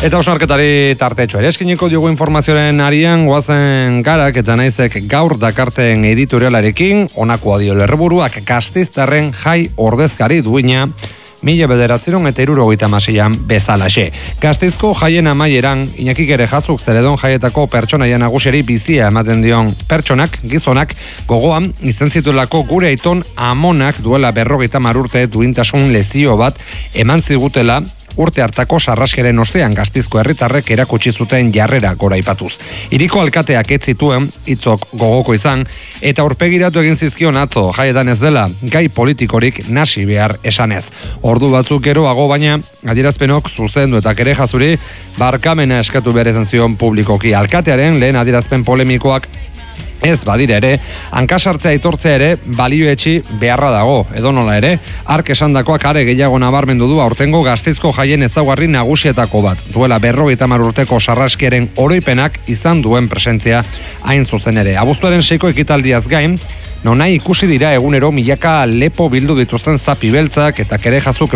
Eta osnarketari tartetxo ere eskiniko diogu informazioaren arian goazen garak eta naizek gaur dakarten editorialarekin onakoa dio lerburuak Gasteiztarren jai ordezkari duina 1976an bezalaxe. Gasteizko jaien amaieran Iñaki Gerejazuk Zeledon jaietako pertsonaia nagusiari bizia ematen dion pertsonak, gizonak, gogoan izen zituelako gure aiton amonak duela 50 urte duintasun lezio bat eman zigutela urte hartako sarraskeren ostean Gasteizko herritarrek erakutsi zuten jarrera goraipatuz. Hiriko alkateak ez zituen hitzok gogoko izan eta aurpegiratu egin zizkion atzo jaietan ez dela gai politikorik nasi behar esanez. Ordu batzuk geroago baina adierazpenok zuzendu eta Gerejazuri barkamena eskatu behar izan zion publikoki. Alkatearen lehen adierazpen polemikoak ez badira ere, hankasartzea aitortzea ere balioetxi beharra dago, edonola ere, ark esandakoak are gehiago nabarmendu du aurtengo Gasteizko jaien ezaugarri nagusietako bat. Duela 50 urteko sarraskiaren oroipenak izan duen presentzia hain zuzen ere. Abuztuaren 6ko ekitaldiaz gain, nonai ikusi dira egunero milaka lepo bildu dituzten zapi beltzak eta Gerejazuk